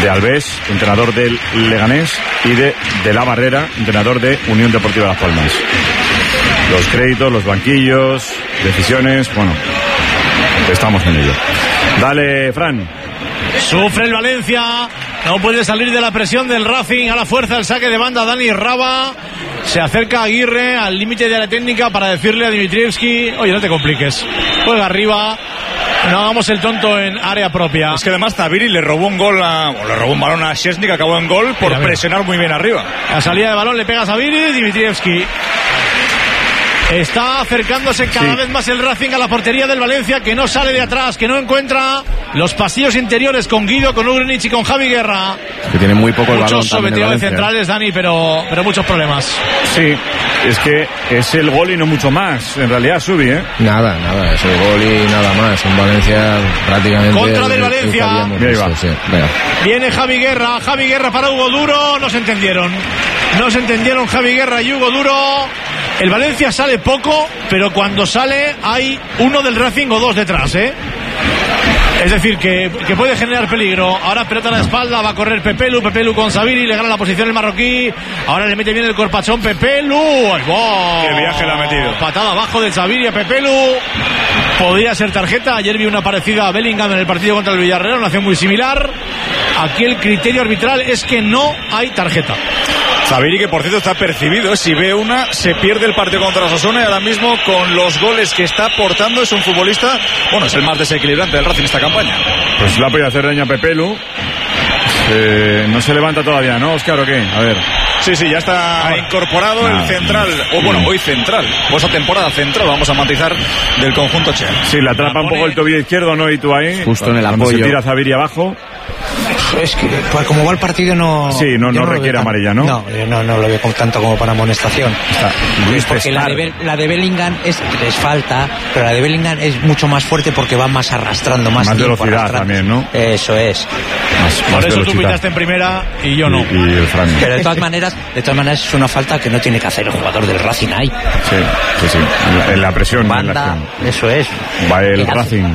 de Alves, entrenador del Leganés, y de la Barrera, entrenador de Unión Deportiva Las Palmas. Los créditos, los banquillos, decisiones, bueno, estamos en ello. Dale, Fran. Sufre el Valencia, no puede salir de la presión del Racing. A la fuerza el saque de banda Dani Raba. Se acerca Aguirre al límite de la técnica para decirle a Dimitrievski: oye, no te compliques, juega arriba, no hagamos el tonto en área propia. Es que además Zaviri le robó un balón a Szczesny, que acabó en gol por presionar muy bien arriba. La salida de balón le pega a Zaviri. Dimitrievski está acercándose cada vez más el Racing a la portería del Valencia, que no sale de atrás, que no encuentra los pasillos interiores con Guido, con Ugrinic y con Javi Guerra. Que tiene muy poco el balón. Muchos sobeteos de centrales, Dani, pero muchos problemas. Sí, es que es el gol y no mucho más. En realidad, Subi, Nada, es el gol y nada más. Un Valencia prácticamente... Contra del Valencia. Venga. Viene Javi Guerra para Hugo Duro. No se entendieron Javi Guerra y Hugo Duro. El Valencia sale poco, pero cuando sale hay uno del Racing o dos detrás, Es decir, que puede generar peligro. Ahora pelota a la espalda, va a correr Pepelu con Zaviri, le gana la posición el marroquí. Ahora le mete bien el corpachón Pepelu. ¡Qué viaje le ha metido! Patada abajo de Zaviri a Pepelu. Podría ser tarjeta. Ayer vi una parecida a Bellingham en el partido contra el Villarreal, una acción muy similar. Aquí el criterio arbitral es que no hay tarjeta. Zaviri, que por cierto está percibido, si ve una se pierde el partido contra Osasuna, y ahora mismo con los goles que está aportando es un futbolista, es el más desequilibrante del Racing esta campaña. Pues la puede hacer daño a Pepelu. No se levanta todavía, ¿no, Óscar, o qué? A ver. Sí, ya está incorporado el central, hoy central, o esa temporada central, vamos a matizar, del conjunto Che. Sí, le atrapa un poco el tobillo izquierdo, ¿no? Y tú ahí, justo en el apoyo. Cuando se tira Zaviri abajo. Es que pues como va el partido no requiere amarilla, ¿no? No lo veo tanto como para amonestación. Porque la de Bellingham es falta, pero la de Bellingham es mucho más fuerte porque va más arrastrando, más velocidad también, ¿no? Eso es. Por eso tú pitaste en primera y yo no. Y el Fran. Pero de todas maneras es una falta que no tiene que hacer el jugador del Racing ahí. Sí. En la presión. Banda, eso es. Va el Racing.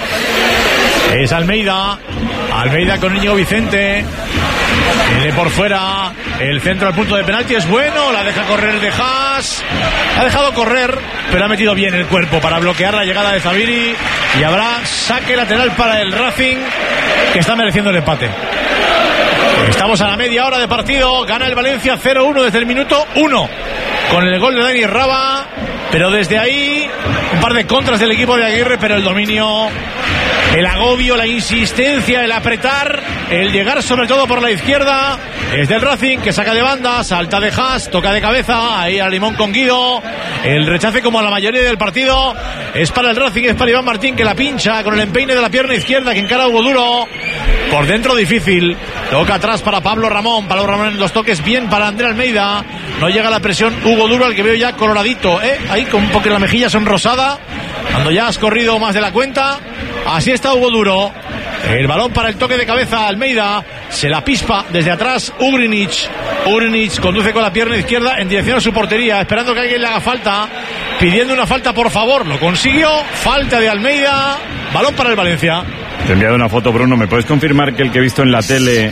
Es Almeida con Íñigo Vicente. Viene por fuera. El centro al punto de penalti es bueno. La deja correr de Haas. Ha dejado correr, pero ha metido bien el cuerpo para bloquear la llegada de Zaviri. Y habrá saque lateral para el Racing, que está mereciendo el empate. Estamos a la media hora de partido. Gana el Valencia 0-1 desde el minuto 1 con el gol de Dani Raba. Pero desde ahí un par de contras del equipo de Aguirre, pero el dominio, el agobio, la insistencia, el apretar, el llegar sobre todo por la izquierda es del Racing, que saca de banda, salta de Haas, toca de cabeza, ahí a Limón con Guido. El rechace, como la mayoría del partido, es para el Racing, es para Iván Martín, que la pincha con el empeine de la pierna izquierda, que encara a Hugo Duro. Por dentro difícil, toca atrás para Pablo Ramón en los toques, bien para André Almeida. No llega la presión Hugo Duro, al que veo ya coloradito, ahí con un poco la mejilla sonrosada, cuando ya has corrido más de la cuenta. Así está Hugo Duro. El balón para el toque de cabeza Almeida, se la pispa desde atrás Ugrinic conduce con la pierna izquierda en dirección a su portería, esperando que alguien le haga falta, pidiendo una falta, por favor, lo consiguió. Falta de Almeida, balón para el Valencia. Te he enviado una foto, Bruno. ¿Me puedes confirmar que el que he visto en la tele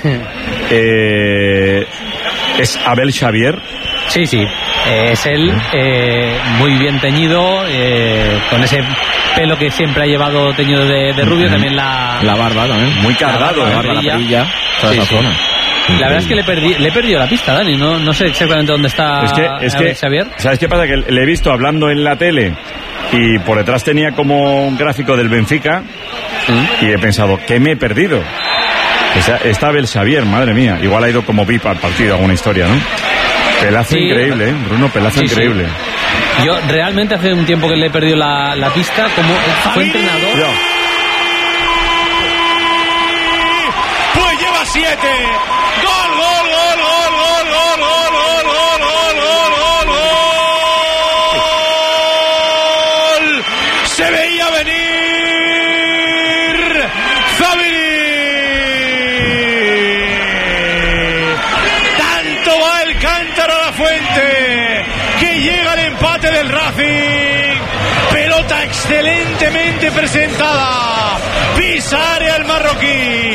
es Abel Xavier? Sí, es él, muy bien teñido, con ese pelo que siempre ha llevado teñido de rubio, también la barba también, muy cargado, la perilla, toda esa zona. La verdad es que le he perdido la pista, Dani, no sé exactamente dónde está. Es que Xavier. ¿Sabes qué pasa? Que le he visto hablando en la tele y por detrás tenía como un gráfico del Benfica y he pensado, ¿qué me he perdido? O sea, está Abel Xavier, madre mía, igual ha ido como VIP al partido, alguna historia, ¿no? Pelazo increíble, Bruno, pelazo increíble. Yo realmente hace un tiempo que le he perdido la pista, como fue entrenador. Pues lleva 7. Gol. Se veía venir Zaviri. Tanto va el cántaro a la fuente que llega el empate del Racing. Pelota excelentemente presentada. Pisa área el marroquí.